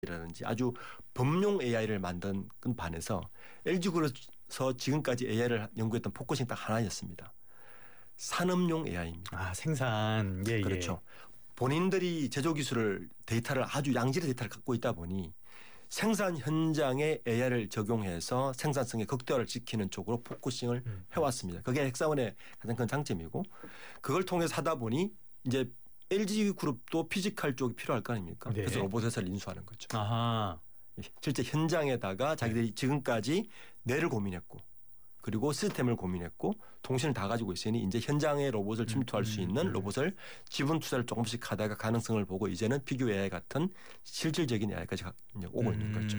라든지 아주 범용 AI를 만든 반해서 LG그룹에서 지금까지 AI를 연구했던 포커싱 딱 하나였습니다. 산업용 AI입니다. 아, 생산. 예, 그렇죠. 본인들이 제조 기술을 데이터를 아주 양질의 데이터를 갖고 있다 보니 생산 현장에 AI를 적용해서 생산성의 극대화를 지키는 쪽으로 포커싱을 해왔습니다. 그게 헥사원의 가장 큰 장점이고 그걸 통해서 하다 보니 이제 LG그룹도 피지컬 쪽이 필요할 거 아닙니까? 네. 그래서 로봇 회사를 인수하는 거죠. 아하. 실제 현장에다가 자기들이 지금까지 뇌를 고민했고 그리고 시스템을 고민했고 통신을 다 가지고 있으니 이제 현장에 로봇을 침투할 수 있는 로봇을 지분 투자를 조금씩 하다가 가능성을 보고 이제는 피규어 AI 같은 실질적인 AI까지 오고 있는 거죠.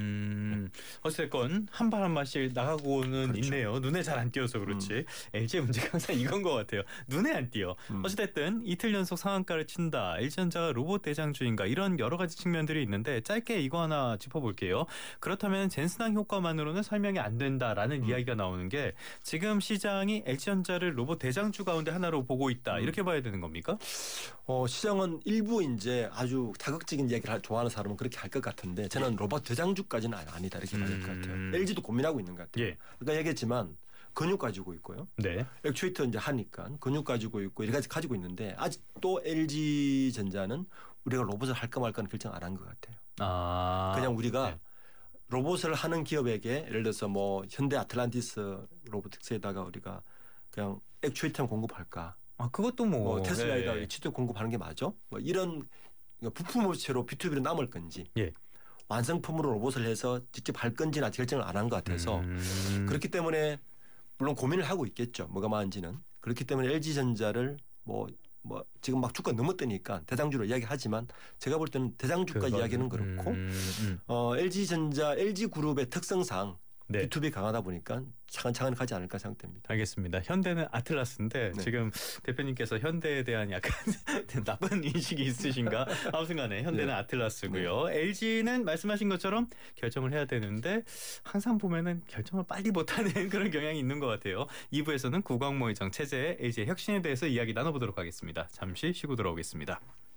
어쨌건 한 발 한 발씩 나가고는 그렇죠. 있네요. 눈에 잘 안 띄어서 그렇지. LG의 문제가 항상 이건 것 같아요. 눈에 안 띄어. 어쨌든 이틀 연속 상한가를 친다. LG전자가 로봇 대장주인가 이런 여러 가지 측면들이 있는데 짧게 이거 하나 짚어볼게요. 그렇다면 젠슨항 효과만으로는 설명이 안 된다라는 이야기가 나오는 게 지금 시장이 LG전자를 로봇 대장주 가운데 하나로 보고 있다. 이렇게 봐야 되는 겁니까? 시장은 일부 이제 아주 자극적인 이야기를 좋아하는 사람은 그렇게 할 것 같은데 저는 로봇 대장주까지는 아니다 이렇게 봐야 될 것 같아요. LG도 고민하고 있는 것 같아요. 예. 그러니까 얘기했지만 근육 가지고 있고요. 네. 액추에이터 이제 하니까 근육 가지고 있고 여러 가지 가지고 있는데 아직도 LG전자는 우리가 로봇을 할까 말까는 결정 안 한 것 같아요. 아. 그냥 우리가 네. 로봇을 하는 기업에게 예를 들어서 뭐 현대 아틀란티스 로보틱스에다가 우리가 그냥 액추에이터 공급할까? 아, 그것도 뭐 테슬라에다가 네. 액추에이터 공급하는 게 맞아? 뭐 이런 부품 업체로 B2B로 남을 건지 예. 완성품으로 로봇을 해서 직접 할 건지는 아직 결정을 안 한 것 같아서 그렇기 때문에 물론 고민을 하고 있겠죠. 뭐가 많은지는. 그렇기 때문에 LG전자를 뭐 지금 막 주가 너무 뜨니까 대장주로 이야기하지만 제가 볼 때는 대장주까지 이야기는 그렇고 LG전자, LG그룹의 특성상 네. B2B 강하다 보니까 차근차근 가지 않을까 생각됩니다. 알겠습니다. 현대는 아틀라스인데 네. 지금 대표님께서 현대에 대한 약간 나쁜 인식이 있으신가? 아무튼 간에 현대는 네. 아틀라스고요. LG는 말씀하신 것처럼 결정을 해야 되는데 항상 보면은 결정을 빨리 못하는 그런 경향이 있는 것 같아요. 2부에서는 구광모의정 체제의 LG의 혁신에 대해서 이야기 나눠보도록 하겠습니다. 잠시 쉬고 돌아오겠습니다.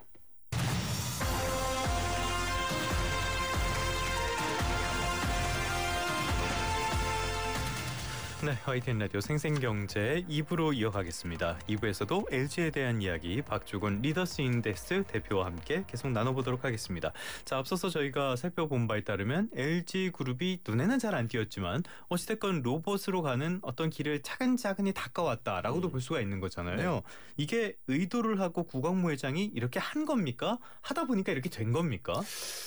네, YTN 라디오 생생경제 2부로 이어가겠습니다. 2부에서도 LG에 대한 이야기 박주곤 리더스 인덱스 대표와 함께 계속 나눠보도록 하겠습니다. 자, 앞서서 저희가 살펴본 바에 따르면 LG그룹이 눈에는 잘 안 띄었지만 어찌됐건 로봇으로 가는 어떤 길을 차근차근히 닦아왔다라고도 볼 수가 있는 거잖아요. 네. 이게 의도를 하고 구광모 회장이 이렇게 한 겁니까? 하다 보니까 이렇게 된 겁니까?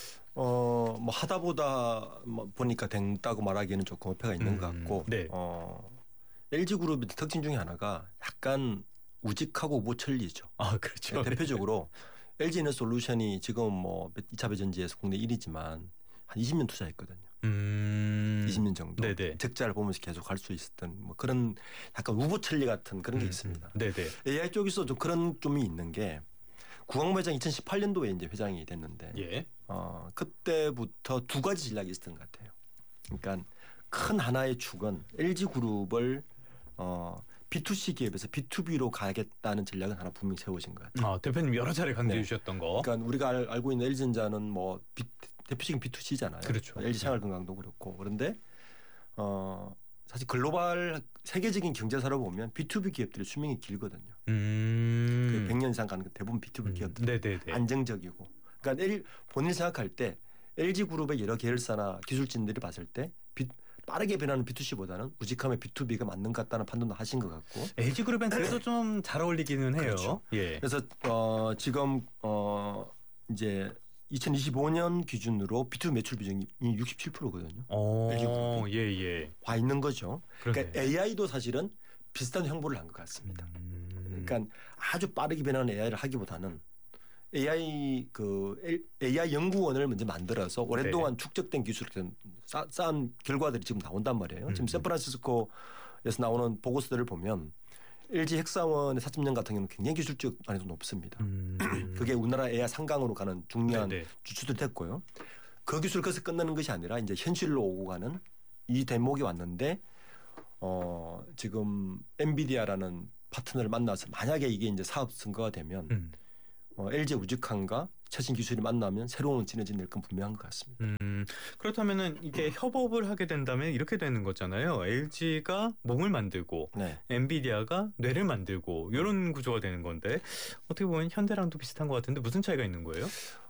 뭐 하다 보다 보니까 된다고 말하기에는 조금 어폐가 있는 것 같고 네. LG그룹의 특징 중에 하나가 약간 우직하고 우보천리죠. 아, 그렇죠. 대표적으로 LG에너솔루션이 지금 뭐 2차 배전지에서 국내 1위지만 한 20년 투자했거든요. 20년 정도. 네네. 적자를 보면서 계속 할 수 있었던 뭐 그런 약간 우보천리 같은 그런 게 있습니다. 네네. AI 쪽에서 좀 그런 점이 있는 게 구광모 회장 2018년도에 이제 회장이 됐는데 예. 그때부터 두 가지 전략이 있었던 것 같아요. 그러니까 큰 하나의 축은 LG그룹을 B2C 기업에서 B2B로 가겠다는 전략은 하나 분명히 세워진 것 같아요. 아, 대표님 여러 차례 강조해 네. 주셨던 거. 그러니까 우리가 알고 있는 LG전자는 뭐 대표적인 B2C잖아요. 그렇죠. LG 생활건강도 그렇고 그런데 사실 글로벌 세계적인 경제사로 보면 B2B 기업들의 수명이 길거든요. 100년 이상 가는 거 대부분 B2B 기업들 네네네. 안정적이고. 그러니까 본인이 생각할 때 LG그룹의 여러 계열사나 기술진들이 봤을 때 빠르게 변하는 B2C보다는 우직함의 B2B가 맞는 것 같다는 판단도 하신 것 같고. LG그룹엔 그래도 좀 잘 어울리기는 해요. 그렇죠. 예. 그래서 지금 이제 2025년 기준으로 B2B 매출 비중이 67%거든요. LG그룹이. 예. 와 있는 거죠. 그러네요. 그러니까 AI도 사실은 비슷한 형보를 한 것 같습니다. 그러니까 아주 빠르게 변하는 AI를 하기보다는 AI 연구원을 먼저 만들어서 오랫동안 축적된 기술을 쌓은 결과들이 지금 나온단 말이에요. 지금 샌프란시스코에서 나오는 보고서들을 보면 LG 헥사원의 4.0 같은 경우는 굉장히 기술적 난이도 높습니다. 그게 우리나라 AI 상강으로 가는 중요한 주축들이 됐고요. 그 기술 것을 끝내는 것이 아니라 이제 현실로 오고 가는 이 대목이 왔는데 지금 엔비디아라는 파트너를 만나서 만약에 이게 이제 사업 선거가 되면 LG의 우직함과 최신 기술이 만나면 새로운 시너지 낼 건 분명한 것 같습니다. 그렇다면은 이게 협업을 하게 된다면 이렇게 되는 거잖아요. LG가 몸을 만들고 네. 엔비디아가 뇌를 만들고 이런 구조가 되는 건데 어떻게 보면 현대랑도 비슷한 것 같은데 무슨 차이가 있는 거예요?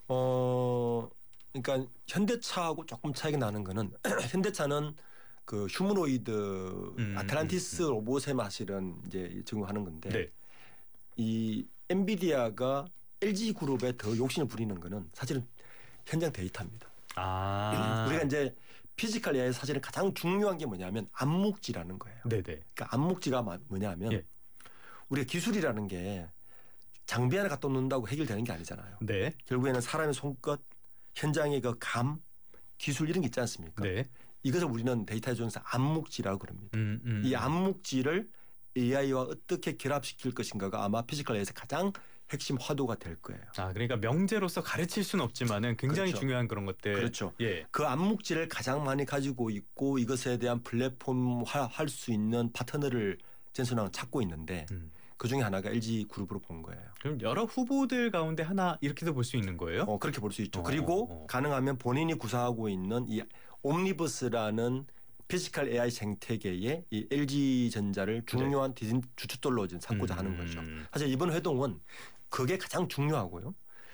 그러니까 현대차하고 조금 차이가 나는 거는 현대차는 그 휴머노이드 아틀란티스 로봇의 사실은 이제 적용하는 건데 네. 이 엔비디아가 LG 그룹에 더 욕심을 부리는 거는 사실은 현장 데이터입니다. 우리가 이제 피지컬 AI 사실은 가장 중요한 게 뭐냐면 암묵지라는 거예요. 네네. 그러니까 암묵지가 뭐냐면 예. 우리가 기술이라는 게 장비 하나 갖다 놓는다고 해결되는 게 아니잖아요. 네. 결국에는 사람의 손끝, 현장의 그 감, 기술 이런 게 있지 않습니까? 네. 이것을 우리는 데이터 조정에서 암묵지라고 그럽니다. 이 암묵지를 AI와 어떻게 결합시킬 것인가가 아마 피지컬 AI에서 가장 핵심 화두가 될 거예요. 그러니까 명제로서 가르칠 수는 없지만은 굉장히 그렇죠. 중요한 그런 것들. 그렇죠. 예. 그 암묵지를 가장 많이 가지고 있고 이것에 대한 플랫폼화할 수 있는 파트너를 젠슨왕은 찾고 있는데 그 중에 하나가 LG 그룹으로 본 거예요. 그럼 여러 후보들 가운데 하나 이렇게도 볼 수 있는 거예요? 그렇게 볼 수 있죠. 그리고 가능하면 본인이 구사하고 있는 이 옴니버스라는 피지컬 AI 생태계에 이 LG전자를 중요한 주춧돌로 삼고자 하는 거죠. 사실 이번 회동은 그게 가장 중요하고요.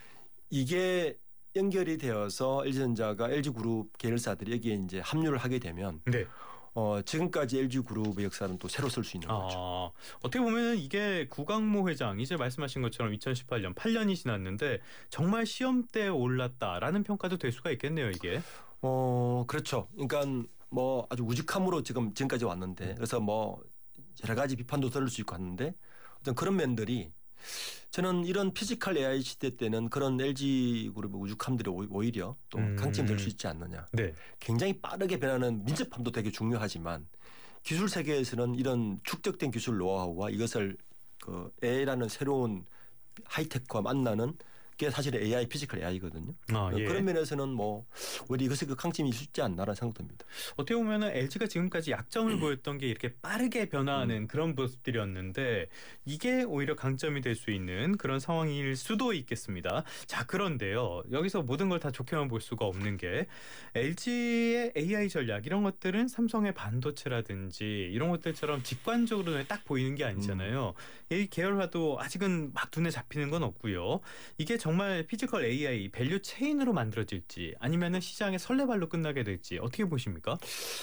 이게 연결이 되어서 LG전자가 LG그룹 계열사들이 여기에 이제 합류를 하게 되면 네. 지금까지 LG그룹의 역사는 또 새로 쓸 수 있는 거죠. 어떻게 보면 이게 구강모 회장 이제 말씀하신 것처럼 2018년 8년이 지났는데 정말 시험대에 올랐다라는 평가도 될 수가 있겠네요. 이게. 그렇죠. 그러니까 뭐 아주 우직함으로 지금까지 왔는데 그래서 뭐 여러 가지 비판도 들을 수 있고 하는데 어떤 그런 면들이 저는 이런 피지컬 AI 시대 때는 그런 LG그룹의 우직함들이 오히려 또 강점이 될 수 있지 않느냐. 네. 굉장히 빠르게 변하는 민첩함도 되게 중요하지만 기술 세계에서는 이런 축적된 기술 노하우와 이것을 그 AI라는 새로운 하이테크와 만나는 게 사실 AI 피지컬 AI거든요. 예. 그런 면에서는 뭐 오히려 이것의 그 강점이 있지 않나라는 생각됩니다. 어떻게 보면은 LG가 지금까지 약점을 보였던 게 이렇게 빠르게 변화하는 그런 모습들이었는데 이게 오히려 강점이 될 수 있는 그런 상황일 수도 있겠습니다. 자, 그런데요. 여기서 모든 걸 다 좋게만 볼 수가 없는 게 LG의 AI 전략 이런 것들은 삼성의 반도체라든지 이런 것들처럼 직관적으로 눈에 딱 보이는 게 아니잖아요. 이 계열화도 아직은 막 눈에 잡히는 건 없고요. 이게 정말 피지컬 AI 밸류 체인으로 만들어질지 아니면은 시장의 설레발로 끝나게 될지 어떻게 보십니까?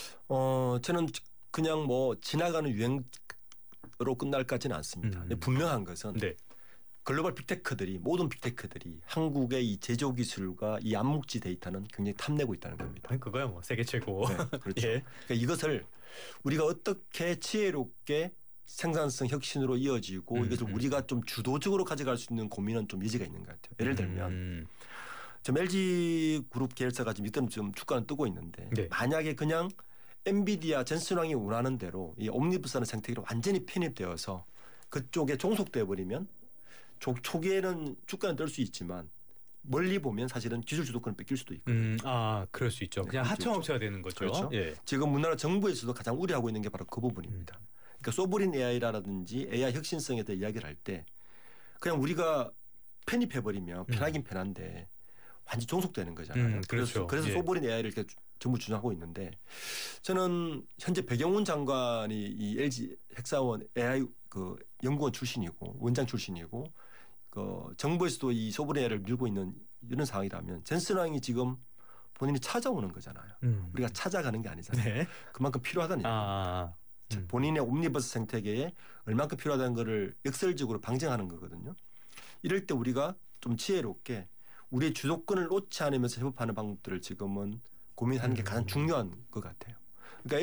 저는 그냥 뭐 지나가는 유행으로 끝날까지는 않습니다. 근데 분명한 것은 네. 글로벌 빅테크들이 모든 빅테크들이 한국의 이 제조 기술과 이 암묵지 데이터는 굉장히 탐내고 있다는 겁니다. 그거야 뭐 세계 최고. 네, 그렇죠. 예. 그러니까 이것을 우리가 어떻게 지혜롭게 생산성 혁신으로 이어지고 이것을 우리가 좀 주도적으로 가져갈 수 있는 고민은 좀 여지가 있는 것 같아요. 예를 들면 지금 LG 그룹 계열사가 지금 이때는 좀 주가는 뜨고 있는데 네. 만약에 그냥 엔비디아 젠슨왕이 원하는 대로 이 옴니버스라는 생태계로 완전히 편입되어서 그쪽에 종속돼 버리면 초기에는 주가는 뜰 수 있지만 멀리 보면 사실은 기술 주도권을 뺏길 수도 있고. 그럴 수 있죠. 그냥 하청업체가 되는 거죠. 그렇죠. 예. 지금 우리나라 정부에서도 가장 우려하고 있는 게 바로 그 부분입니다. 그러니까 소브린 AI라든지 AI 혁신성에 대해 이야기를 할 때 그냥 우리가 편입해버리면 편하긴 편한데 완전 종속되는 거잖아요. 그렇죠. 그래서 예. 소브린 AI를 이렇게 전부 주장하고 있는데 저는 현재 배경훈 장관이 이 LG 핵사원 AI 그 연구원 출신이고 원장 출신이고 그 정부에서도 이 소브린 AI를 밀고 있는 이런 상황이라면 젠슨왕이 지금 본인이 찾아오는 거잖아요. 우리가 찾아가는 게 아니잖아요. 네. 그만큼 필요하다는 얘기예요. 본인의 옴니버스 생태계에 얼만큼 필요하다는 것을 역설적으로 방증하는 거거든요. 이럴 때 우리가 좀 지혜롭게 우리의 주도권을 놓지 않으면서 협업하는 방법들을 지금은 고민하는 게 가장 중요한 것 같아요. 그러니까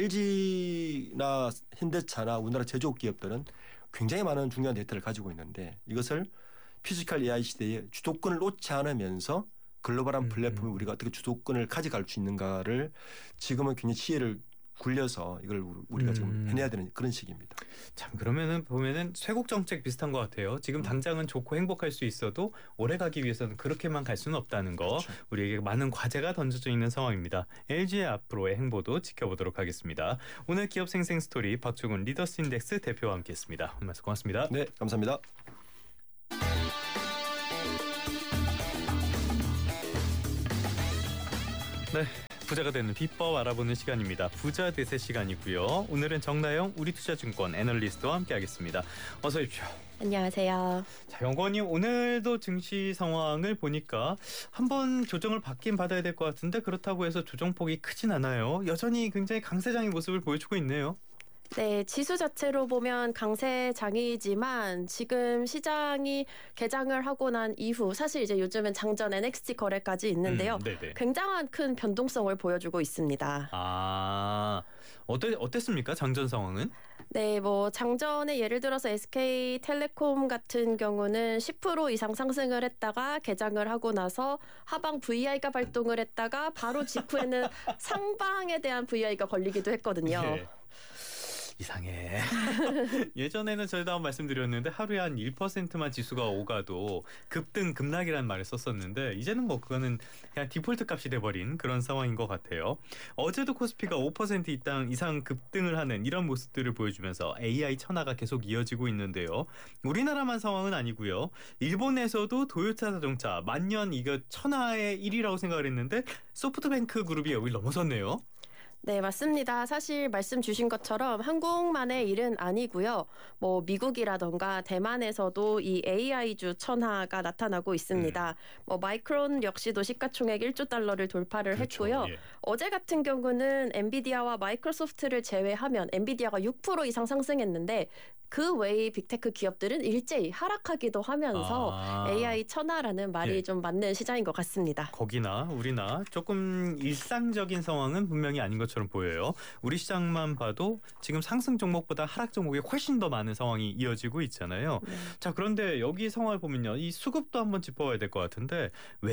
LG나 현대차나 우리나라 제조업 기업들은 굉장히 많은 중요한 데이터를 가지고 있는데 이것을 피지컬 AI 시대에 주도권을 놓지 않으면서 글로벌한 플랫폼에 우리가 어떻게 주도권을 가져갈 수 있는가를 지금은 굉장히 지혜를 굴려서 이걸 우리가 지금 해내야 되는 그런 시기입니다. 참 그러면은 보면은 쇄국 정책 비슷한 것 같아요. 지금 당장은 좋고 행복할 수 있어도 오래 가기 위해서는 그렇게만 갈 수는 없다는 거. 그렇죠. 우리에게 많은 과제가 던져져 있는 상황입니다. LG의 앞으로의 행보도 지켜보도록 하겠습니다. 오늘 기업 생생 스토리 박주근 리더스 인덱스 대표와 함께했습니다. 오늘 말씀 고맙습니다. 네, 감사합니다. 네, 부자가 되는 비법 알아보는 시간입니다. 부자 대세 시간이고요. 오늘은 정나영 우리투자증권 애널리스트와 함께하겠습니다. 어서 오십시오. 안녕하세요. 자, 영건님 오늘도 증시 상황을 보니까 한번 조정을 받긴 받아야 될 것 같은데 그렇다고 해서 조정폭이 크진 않아요. 여전히 굉장히 강세장의 모습을 보여주고 있네요. 네, 지수 자체로 보면 강세장이지만 지금 시장이 개장을 하고 난 이후 사실 이제 요즘은 장전 NXT 거래까지 있는데요. 굉장한 큰 변동성을 보여주고 있습니다. 아, 어땠습니까? 장전 상황은? 네, 뭐 장전에 예를 들어서 SK텔레콤 같은 경우는 10% 이상 상승을 했다가 개장을 하고 나서 하방 VI가 발동을 했다가 바로 직후에는 상방에 대한 VI가 걸리기도 했거든요. 예. 이상해. 예전에는 저희도 한번 말씀드렸는데 하루에 한 1%만 지수가 오가도 급등 급락이라는 말을 썼었는데 이제는 뭐 그거는 그냥 디폴트 값이 돼버린 그런 상황인 것 같아요. 어제도 코스피가 5% 이상 급등을 하는 이런 모습들을 보여주면서 AI 천하가 계속 이어지고 있는데요. 우리나라만 상황은 아니고요. 일본에서도 도요타 자동차 만년 이거 천하의 1위라고 생각을 했는데 소프트뱅크 그룹이 여기 넘어섰네요. 네, 맞습니다. 사실 말씀 주신 것처럼 한국만의 일은 아니고요. 뭐 미국이라던가 대만에서도 이 AI주 천하가 나타나고 있습니다. 뭐 마이크론 역시도 시가총액 1조 달러를 돌파를 그렇죠. 했고요. 예. 어제 같은 경우는 엔비디아와 마이크로소프트를 제외하면 엔비디아가 6% 이상 상승했는데 그 외의 빅테크 기업들은 일제히 하락하기도 하면서 AI 천하라는 말이 예. 좀 맞는 시장인 것 같습니다. 거기나 우리나 조금 일상적인 상황은 분명히 아닌 것처럼 보여요. 우리 시장만 봐도 지금 상승 종목보다 하락 종목이 훨씬 더 많은 상황이 이어지고 있잖아요. 자, 그런데 여기 상황을 보면요. 이 수급도 한번 짚어봐야 될 것 같은데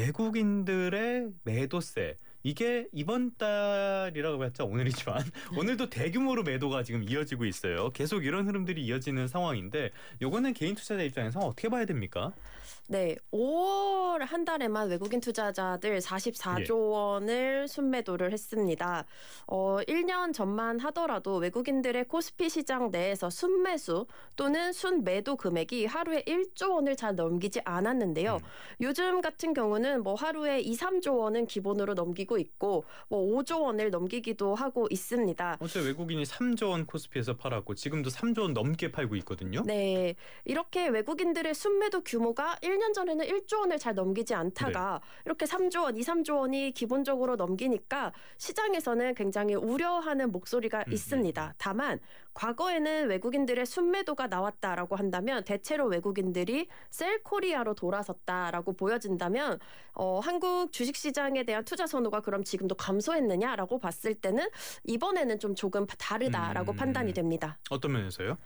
외국인들의 매도세 이게 이번 달이라고 했죠. 오늘이지만 오늘도 대규모로 매도가 지금 이어지고 있어요. 계속 이런 흐름들이 이어지는 상황인데 요거는 개인 투자자 입장에서 어떻게 봐야 됩니까? 네, 5월 한 달에만 외국인 투자자들 44조 원을 순매도를 했습니다. 1년 전만 하더라도 외국인들의 코스피 시장 내에서 순매수 또는 순매도 금액이 하루에 1조 원을 잘 넘기지 않았는데요. 요즘 같은 경우는 뭐 하루에 2, 3조 원은 기본으로 넘기고 있고 뭐 5조 원을 넘기기도 하고 있습니다. 어제 외국인이 3조 원 코스피에서 팔았고 지금도 3조 원 넘게 팔고 있거든요. 네, 이렇게 외국인들의 순매도 규모가 1년 전에는 1조 원을 잘 넘기지 않다가 이렇게 3조 원, 2, 3조 원이 기본적으로 넘기니까 시장에서는 굉장히 우려하는 목소리가 있습니다. 다만 과거에는 외국인들의 순매도가 나왔다라고 한다면 대체로 외국인들이 셀코리아로 돌아섰다라고 보여진다면 한국 주식시장에 대한 투자 선호가 그럼 지금도 감소했느냐라고 봤을 때는 이번에는 좀 조금 다르다라고 판단이 됩니다. 어떤 면에서요?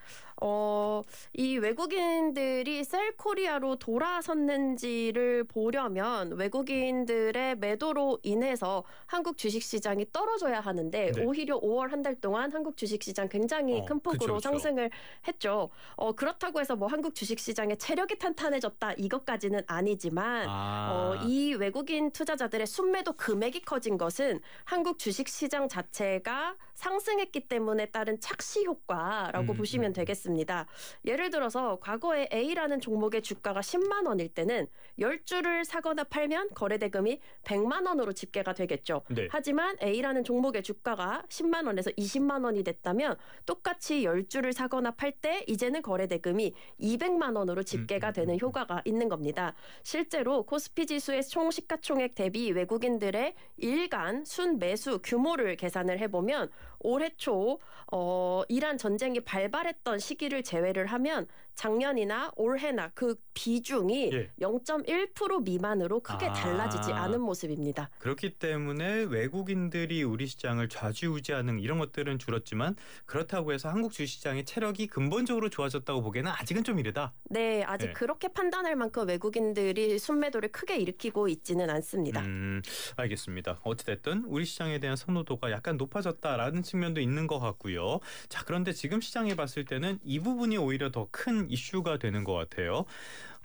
이 외국인들이 셀코리아로 돌아섰는지를 보려면 외국인들의 매도로 인해서 한국 주식시장이 떨어져야 하는데 오히려 5월 한 달 동안 한국 주식시장 굉장히 큰 폭으로 그쵸. 상승을 했죠. 그렇다고 해서 뭐 한국 주식시장의 체력이 탄탄해졌다 이것까지는 아니지만 이 외국인 투자자들의 순매도 금액이 커진 것은 한국 주식시장 자체가 상승했기 때문에 따른 착시 효과라고 보시면 되겠습니다. 예를 들어서 과거에 A라는 종목의 주가가 10만 원일 때는 10주를 사거나 팔면 거래대금이 100만 원으로 집계가 되겠죠. 하지만 A라는 종목의 주가가 10만 원에서 20만 원이 됐다면 똑같이 10주를 사거나 팔 때 이제는 거래대금이 200만 원으로 집계가 되는 효과가 있는 겁니다. 실제로 코스피 지수의 총 시가총액 대비 외국인들의 일간 순매수 규모를 계산을 해보면 올해 초 이란 전쟁이 발발했던 시기를 제외를 하면 작년이나 올해나 그 비중이 0.1% 미만으로 크게 달라지지 않은 모습입니다. 그렇기 때문에 외국인들이 우리 시장을 좌지우지하는 이런 것들은 줄었지만 그렇다고 해서 한국 주식시장의 체력이 근본적으로 좋아졌다고 보기에는 아직은 좀 이르다. 네, 아직 그렇게 판단할 만큼 외국인들이 순매도를 크게 일으키고 있지는 않습니다. 알겠습니다. 어찌됐든 우리 시장에 대한 선호도가 약간 높아졌다라는 측면도 있는 것 같고요. 자, 그런데 지금 시장에 봤을 때는 이 부분이 오히려 더 큰 이슈가 되는 것 같아요.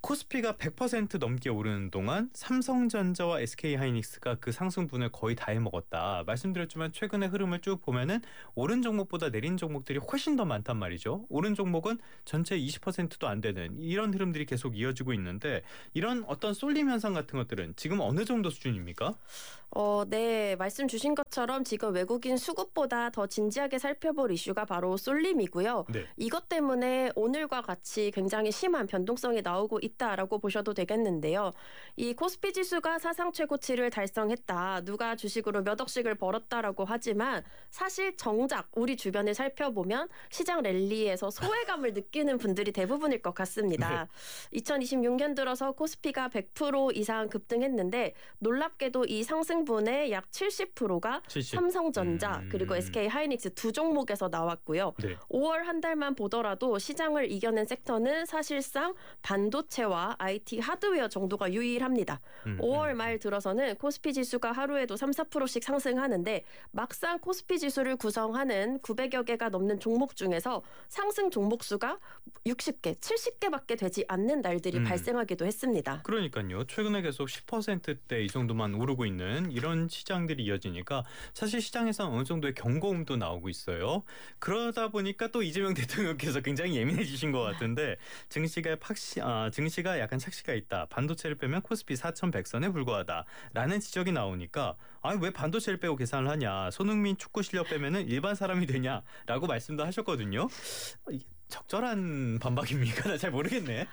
코스피가 100% 넘게 오르는 동안 삼성전자와 SK하이닉스가 그 상승분을 거의 다 해먹었다. 말씀드렸지만 최근의 흐름을 쭉 보면은 오른 종목보다 내린 종목들이 훨씬 더 많단 말이죠. 오른 종목은 전체 20%도 안 되는 이런 흐름들이 계속 이어지고 있는데 이런 어떤 쏠림 현상 같은 것들은 지금 어느 정도 수준입니까? 네, 말씀 주신 것처럼 지금 외국인 수급보다 더 진지하게 살펴볼 이슈가 바로 쏠림이고요. 네. 이것 때문에 오늘과 같이 굉장히 심한 변동성이 나오고 있다라고 보셔도 되겠는데요. 이 코스피 지수가 사상 최고치를 달성했다. 누가 주식으로 몇 억씩을 벌었다라고 하지만 사실 정작 우리 주변을 살펴보면 시장 랠리에서 소외감을 느끼는 분들이 대부분일 것 같습니다. 네. 2026년 들어서 코스피가 100% 이상 급등했는데 놀랍게도 이 상승분의 약 70%가 70. 삼성전자 그리고 SK하이닉스 두 종목에서 나왔고요. 네. 5월 한 달만 보더라도 시장을 이겨낸 섹터는 사실상 반도체와 IT 하드웨어 정도가 유일합니다. 5월 말 들어서는 코스피 지수가 하루에도 3, 4%씩 상승하는데 막상 코스피 지수를 구성하는 900여 개가 넘는 종목 중에서 상승 종목 수가 60개, 70개밖에 되지 않는 날들이 발생하기도 했습니다. 그러니까요. 최근에 계속 10%대 이 정도만 오르고 있는 이런 시장들이 이어지니까 사실 시장에서 어느 정도의 경고음도 나오고 있어요. 그러다 보니까 또 이재명 대통령께서 굉장히 예민해지신 것 같은데 증시가 약간 착시가 있다. 반도체를 빼면 코스피 4,100선에 불과하다라는 지적이 나오니까 왜 반도체를 빼고 계산을 하냐. 손흥민 축구 실력 빼면은 일반 사람이 되냐라고 말씀도 하셨거든요. 적절한 반박입니까? 나 잘 모르겠네.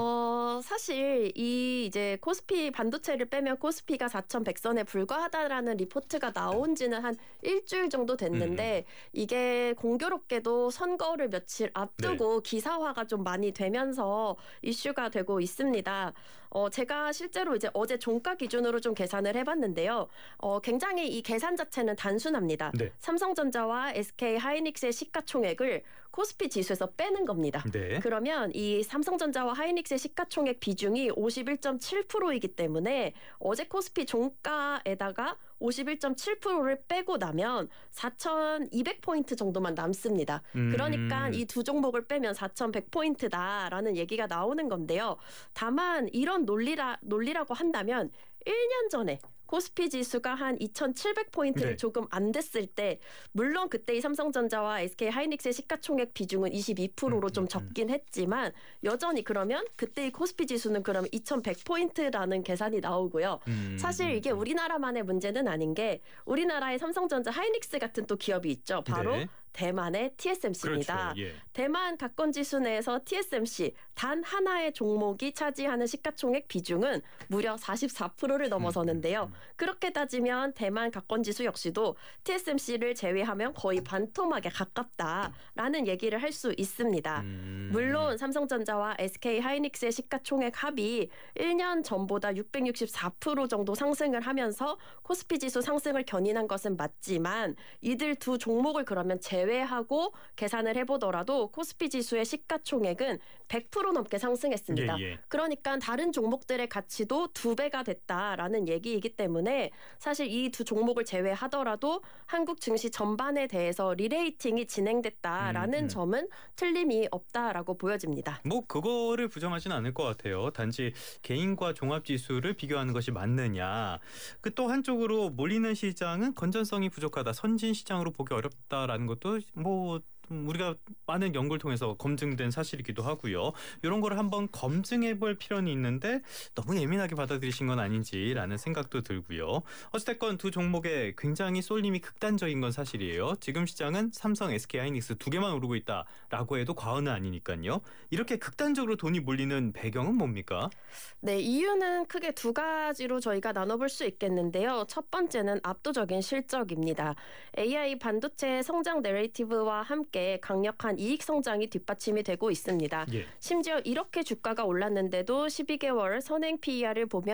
사실 이제 코스피 반도체를 빼면 코스피가 4,100선에 불과하다라는 리포트가 나온 지는 한 일주일 정도 됐는데 이게 공교롭게도 선거를 며칠 앞두고 기사화가 좀 많이 되면서 이슈가 되고 있습니다. 제가 실제로 이제 어제 종가 기준으로 좀 계산을 해봤는데요. 굉장히 이 계산 자체는 단순합니다. 네. 삼성전자와 SK하이닉스의 시가총액을 코스피 지수에서 빼는 겁니다. 네. 그러면 이 삼성전자와 하이닉스의 시가총액 비중이 51.7%이기 때문에 어제 코스피 종가에다가 51.7%를 빼고 나면 4,200포인트 정도만 남습니다. 그러니까 이 두 종목을 빼면 4,100포인트다라는 얘기가 나오는 건데요. 다만 이런 논리라고 한다면 1년 전에 코스피 지수가 한 2,700포인트를 조금 안 됐을 때 물론 그때 이 삼성전자와 SK하이닉스의 시가총액 비중은 22%로 좀 적긴 했지만 여전히 그러면 그때 이 코스피 지수는 그러면 2,100포인트라는 계산이 나오고요. 사실 이게 우리나라만의 문제는 아닌 게 우리나라에 삼성전자, 하이닉스 같은 또 기업이 있죠. 바로 대만의 TSMC입니다. 그렇죠. 예. 대만 가건지수 내에서 TSMC 단 하나의 종목이 차지하는 시가총액 비중은 무려 44%를 넘어서는데요. 그렇게 따지면 대만 가건지수 역시도 TSMC를 제외하면 거의 반토막에 가깝다라는 얘기를 할 수 있습니다. 물론 삼성전자와 SK하이닉스의 시가총액 합이 1년 전보다 664% 정도 상승을 하면서 코스피 지수 상승을 견인한 것은 맞지만 이들 두 종목을 그러면 제외하고 계산을 해보더라도 코스피 지수의 시가총액은 100% 넘게 상승했습니다. 예. 그러니까 다른 종목들의 가치도 2배가 됐다라는 얘기이기 때문에 사실 이 두 종목을 제외하더라도 한국 증시 전반에 대해서 리레이팅이 진행됐다라는 점은 틀림이 없다라고 보여집니다. 그거를 부정하지는 않을 것 같아요. 단지 개인과 종합지수를 비교하는 것이 맞느냐. 또 한쪽으로 몰리는 시장은 건전성이 부족하다. 선진 시장으로 보기 어렵다라는 것도 우리가 많은 연구를 통해서 검증된 사실이기도 하고요. 이런 걸 한번 검증해 볼 필요는 있는데 너무 예민하게 받아들이신 건 아닌지라는 생각도 들고요. 어찌됐건 두 종목에 굉장히 쏠림이 극단적인 건 사실이에요. 지금 시장은 삼성, SK하이닉스 두 개만 오르고 있다라고 해도 과언은 아니니까요. 이렇게 극단적으로 돈이 몰리는 배경은 뭡니까? 네, 이유는 크게 두 가지로 저희가 나눠볼 수 있겠는데요. 첫 번째는 압도적인 실적입니다. AI 반도체 성장 내러티브와 함께 강력한 이익 성장이 뒷받침이 되고 있습니다. 예. 심지어 이렇게 주가가 올랐는데도 12개월 선행 PER을 보면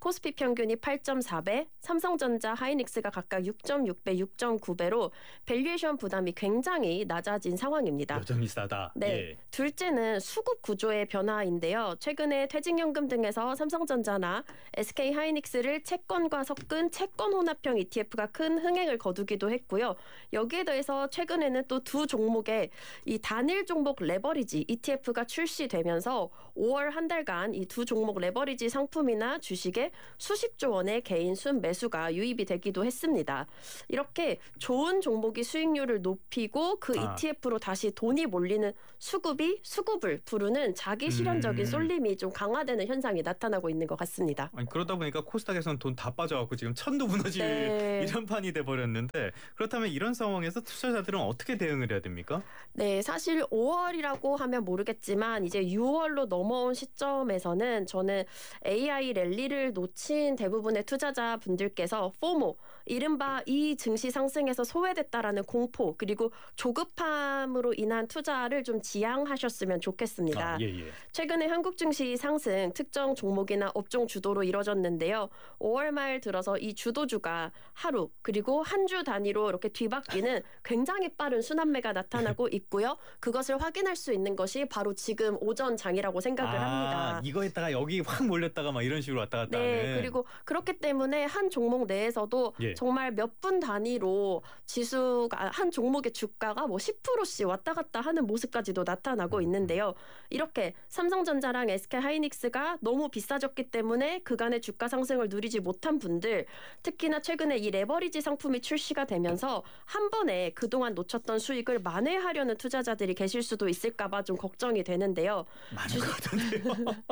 코스피 평균이 8.4배, 삼성전자, 하이닉스가 각각 6.6배, 6.9배로 밸류에이션 부담이 굉장히 낮아진 상황입니다. 여전히 싸다. 네. 예. 둘째는 수급 구조의 변화인데요. 최근에 퇴직연금 등에서 삼성전자나 SK하이닉스를 채권과 섞은 채권 혼합형 ETF가 큰 흥행을 거두기도 했고요. 여기에 더해서 최근에는 또 두 종목의 이 단일 종목 레버리지 ETF가 출시되면서 5월 한 달간 이 두 종목 레버리지 상품이나 주식에 수십조 원의 개인 순매수가 유입이 되기도 했습니다. 이렇게 좋은 종목이 수익률을 높이고 그 ETF로 다시 돈이 몰리는 수급을 부르는 자기 실현적인 쏠림이 좀 강화되는 현상이 나타나고 있는 것 같습니다. 아니, 그러다 보니까 코스닥에서는 돈 다 빠져갖고 지금 천도 무너질 이런 판이 돼버렸는데 그렇다면 이런 상황에서 투자자들은 어떻게 대응을 해야 됩니까? 네, 사실 5월이라고 하면 모르겠지만 이제 6월로 넘어온 시점에서는 저는 AI 랠리를 놓친 대부분의 투자자분들께서 포모, 이른바 이 증시 상승에서 소외됐다라는 공포 그리고 조급함으로 인한 투자를 좀 지양하셨으면 좋겠습니다. 최근에 한국 증시 상승 특정 종목이나 업종 주도로 이뤄졌는데요. 5월 말 들어서 이 주도주가 하루 그리고 한 주 단위로 이렇게 뒤바뀌는 굉장히 빠른 순환매가 나타나고 있고요. 그것을 확인할 수 있는 것이 바로 지금 오전 장이라고 생각을 합니다. 이거 했다가 여기 확 몰렸다가 막 이런 식으로 왔다 갔다 하는. 그리고 그렇기 때문에 한 종목 내에서도 정말 몇 분 단위로 지수가 한 종목의 주가가 뭐 10%씩 왔다 갔다 하는 모습까지도 나타나고 있는데요. 이렇게 삼성전자랑 SK하이닉스가 너무 비싸졌기 때문에 그간의 주가 상승을 누리지 못한 분들, 특히나 최근에 이 레버리지 상품이 출시가 되면서 한 번에 그동안 놓쳤던 수익을 만회하려는 투자자들이 계실 수도 있을까 봐 좀 걱정이 되는데요. 많은 것 같은데요.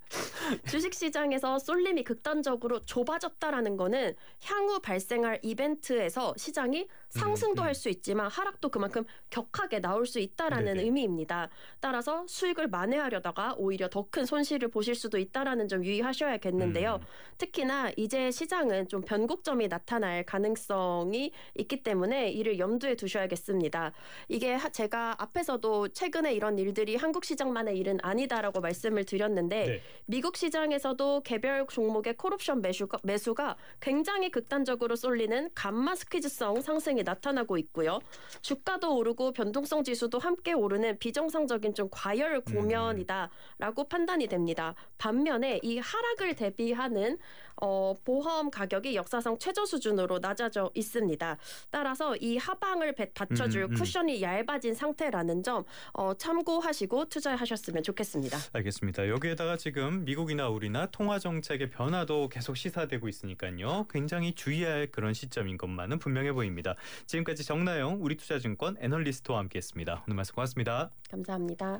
주식시장에서 쏠림이 극단적으로 좁아졌다라는 거는 향후 발생할 이벤트에서 시장이 상승도 할 수 있지만 하락도 그만큼 격하게 나올 수 있다라는 의미입니다. 따라서 수익을 만회하려다가 오히려 더 큰 손실을 보실 수도 있다라는 점 유의하셔야겠는데요. 특히나 이제 시장은 좀 변곡점이 나타날 가능성이 있기 때문에 이를 염두에 두셔야겠습니다. 이게 제가 앞에서도 최근에 이런 일들이 한국 시장만의 일은 아니다라고 말씀을 드렸는데 미국 시장에서도 개별 종목의 콜옵션 매수가 굉장히 극단적으로 쏠리는 감마 스퀴즈성 상승이 나타나고 있고요. 주가도 오르고 변동성 지수도 함께 오르는 비정상적인 좀 과열 국면이다라고 판단이 됩니다. 반면에 이 하락을 대비하는 보험 가격이 역사상 최저 수준으로 낮아져 있습니다. 따라서 이 하방을 받쳐줄 쿠션이 얇아진 상태라는 점 참고하시고 투자하셨으면 좋겠습니다. 알겠습니다. 여기에다가 지금 미국이나 우리나 통화 정책의 변화도 계속 시사되고 있으니까요. 굉장히 주의해야 할 그런 시점인 것만은 분명해 보입니다. 지금까지 정나영 우리투자증권 애널리스트와 함께했습니다. 오늘 말씀 고맙습니다. 감사합니다.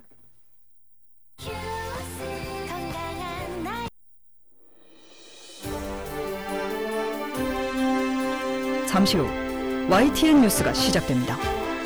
잠시 후 YTN 뉴스가 시작됩니다.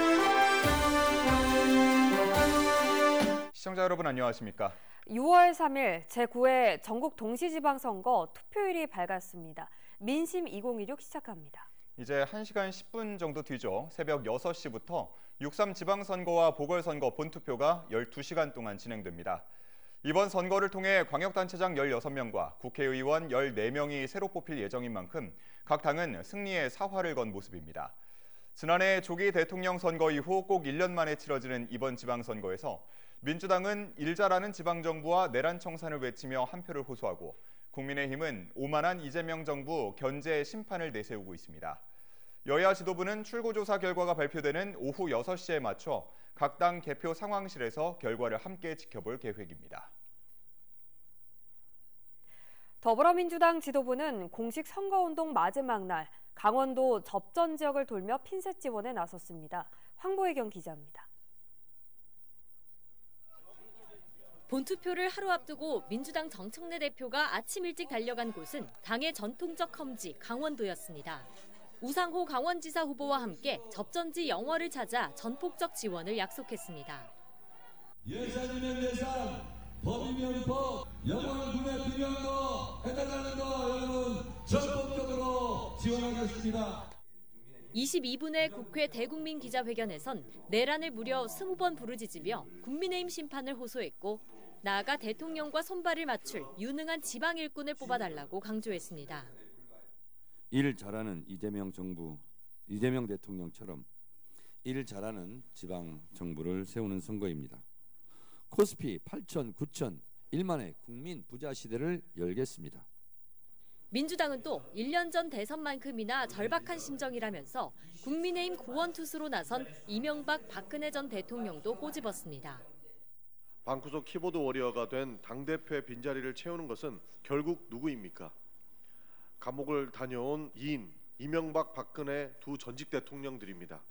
시청자 여러분 안녕하십니까? 6월 3일 제9회 전국 동시지방선거 투표일이 밝았습니다. 민심 2016 시작합니다. 이제 1시간 10분 정도 뒤죠. 새벽 6시부터 6.3 지방선거와 보궐선거 본투표가 12시간 동안 진행됩니다. 이번 선거를 통해 광역단체장 16명과 국회의원 14명이 새로 뽑힐 예정인 만큼 각 당은 승리의 사활을 건 모습입니다. 지난해 조기 대통령 선거 이후 꼭 1년 만에 치러지는 이번 지방선거에서 민주당은 일자라는 지방정부와 내란 청산을 외치며 한 표를 호소하고 국민의힘은 오만한 이재명 정부 견제 심판을 내세우고 있습니다. 여야 지도부는 출구조사 결과가 발표되는 오후 6시에 맞춰 각 당 개표 상황실에서 결과를 함께 지켜볼 계획입니다. 더불어민주당 지도부는 공식 선거운동 마지막 날 강원도 접전 지역을 돌며 핀셋 지원에 나섰습니다. 황보혜경 기자입니다. 본투표를 하루 앞두고 민주당 정청래 대표가 아침 일찍 달려간 곳은 당의 전통적 험지 강원도였습니다. 우상호 강원지사 후보와 함께 접전지 영월을 찾아 전폭적 지원을 약속했습니다. 예산이면 예산, 법이면 법, 영월 구매 필요한 거 해달라는 거 여러분 전폭적으로 지원하겠습니다. 22분의 국회 대국민 기자회견에선 내란을 무려 20번 부르짖으며 국민의힘 심판을 호소했고 나아가 대통령과 손발을 맞출 유능한 지방 일꾼을 뽑아달라고 강조했습니다. 일 잘하는 이재명 정부, 이재명 대통령처럼 일 잘하는 지방 정부를 세우는 선거입니다. 코스피 8천, 9천, 1만의 국민 부자 시대를 열겠습니다. 민주당은 또 1년 전 대선만큼이나 절박한 심정이라면서 국민의힘 구원투수로 나선 이명박 박근혜 전 대통령도 꼬집었습니다. 방구석 키보드 워리어가 된 당대표의 빈자리를 채우는 것은 결국 누구입니까? 감옥을 다녀온 2인 이명박 박근혜 두 전직 대통령들입니다.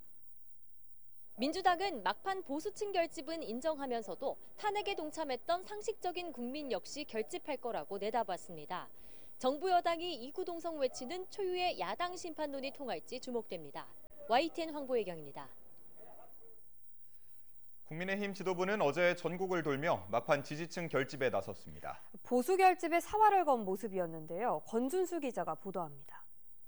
민주당은 막판 보수층 결집은 인정하면서도 탄핵에 동참했던 상식적인 국민 역시 결집할 거라고 내다봤습니다. 정부 여당이 이구동성 외치는 초유의 야당 심판론이 통할지 주목됩니다. YTN 황보혜경입니다. 국민의힘 지도부는 어제 전국을 돌며 막판 지지층 결집에 나섰습니다. 보수 결집에 사활을 건 모습이었는데요. 권준수 기자가 보도합니다.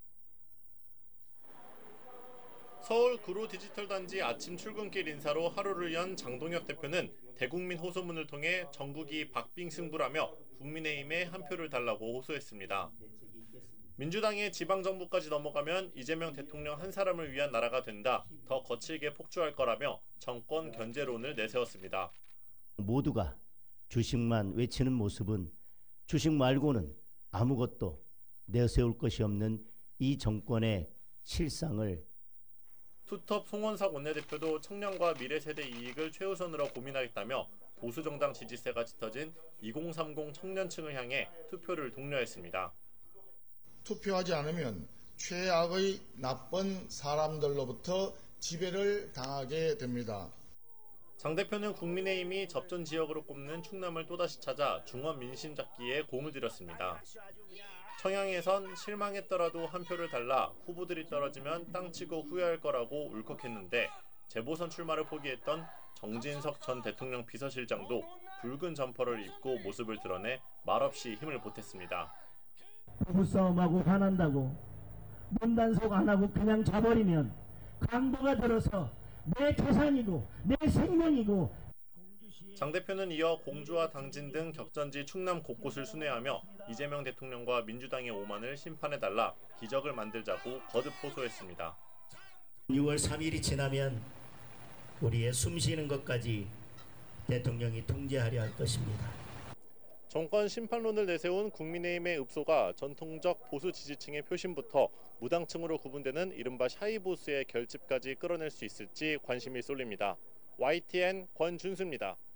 서울 구로 디지털 단지 아침 출근길 인사로 하루를 연 장동혁 대표는 대국민 호소문을 통해 전국이 박빙승부라며 국민의힘에 한 표를 달라고 호소했습니다. 민주당의 지방정부까지 넘어가면 이재명 대통령 한 사람을 위한 나라가 된다. 더 거칠게 폭주할 거라며 정권 견제론을 내세웠습니다. 모두가 주식만 외치는 모습은 주식 말고는 아무것도 내세울 것이 없는 이 정권의 실상을 투톱 송원석 원내대표도 청년과 미래세대 이익을 최우선으로 고민하겠다며 보수정당 지지세가 짙어진 2030 청년층을 향해 투표를 독려했습니다. 투표하지 않으면 최악의 나쁜 사람들로부터 지배를 당하게 됩니다. 장 대표는 국민의힘이 접전 지역으로 꼽는 충남을 또다시 찾아 중원 민심 잡기에 공을 들였습니다. 청양에선 실망했더라도 한 표를 달라 후보들이 떨어지면 땅치고 후회할 거라고 울컥했는데 재보선 출마를 포기했던 정진석 전 대통령 비서실장도 붉은 점퍼를 입고 모습을 드러내 말없이 힘을 보탰습니다. 부부싸움하고 화난다고 문단속 안 하고 그냥 자버리면 강도가 들어서 내 재산이고 내 생명이고. 장 대표는 이어 공주와 당진 등 격전지 충남 곳곳을 순회하며 이재명 대통령과 민주당의 오만을 심판해달라 기적을 만들자고 거듭 호소했습니다. 6월 3일이 지나면 우리의 숨쉬는 것까지 대통령이 통제하려 할 것입니다. 정권 심판론을 내세운 국민의힘의 읍소가 전통적 보수 지지층의 표심부터 무당층으로 구분되는 이른바 샤이보수의 결집까지 끌어낼 수 있을지 관심이 쏠립니다. YTN 권준수입니다.